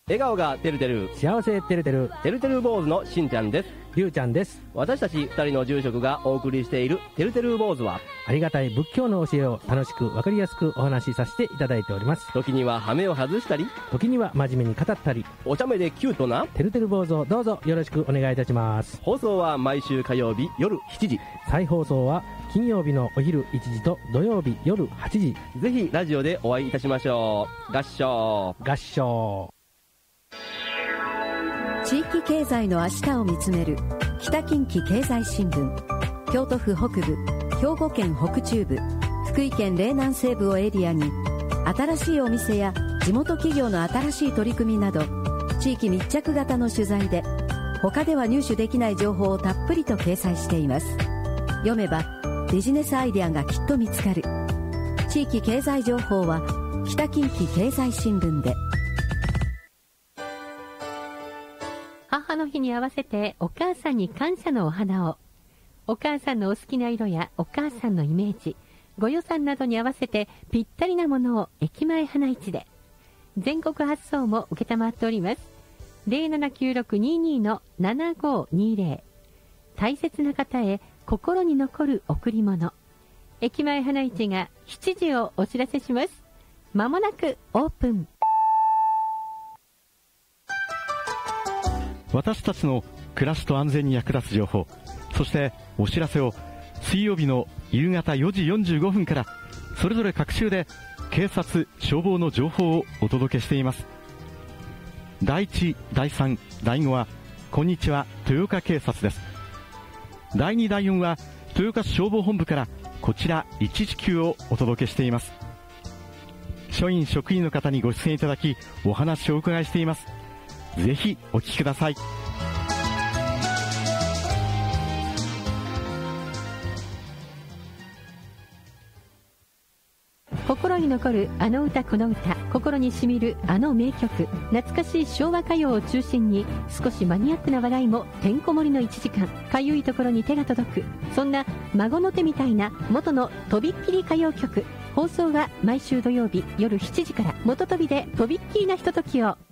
笑顔がてるてる幸せてるてるてるてる坊主のしんちゃんです。 りゅうちゃんです。 私たち2人の住職がお送りしているてるてる坊主は、 ありがたい仏教の教えを楽しくわかりやすくお話しさせていただいております。 時には羽目を外したり、 時には真面目に語ったり、 お茶目でキュートなてるてる坊主をどうぞよろしくお願いいたします。 放送は毎週火曜日夜7時、 再放送は金曜日のお昼1時と土曜日夜8時。 ぜひラジオでお会いいたしましょう。合唱合唱。 地域経済の明日を見つめる北近畿経済新聞。京都府北部、兵庫県北中部、福井県嶺南西部をエリアに、新しいお店や地元企業の新しい取り組みなど、地域密着型の取材で他では入手できない情報をたっぷりと掲載しています。読めばビジネスアイデアがきっと見つかる。地域経済情報は北近畿経済新聞で。 母の日に合わせてお母さんに感謝のお花を。お母さんのお好きな色やお母さんのイメージ、ご予算などに合わせてぴったりなものを駅前花市で。全国発送も受けたまっております。079622-7520。大切な方へ心に残る贈り物。駅前花市が7時をお知らせします。まもなくオープン。 私たちの暮らしと安全に役立つ情報、そしてお知らせを水曜日の夕方4時45分からそれぞれ各週で警察・消防の情報をお届けしています。第1、第3、第5はこんにちは豊岡警察です。第2、第4は豊岡市消防本部からこちら119をお届けしています。署員・職員の方にご出演いただきお話をお伺いしています。ぜひお聞きください。 心に残るあの歌この歌、心にしみるあの名曲、懐かしい昭和歌謡を中心に少しマニアックな話題もてんこ盛りの1時間。かゆいところに手が届く、そんな孫の手みたいな元のとびっきり歌謡曲。放送は毎週土曜日夜7時から。元飛びでとびっきりなひとときを。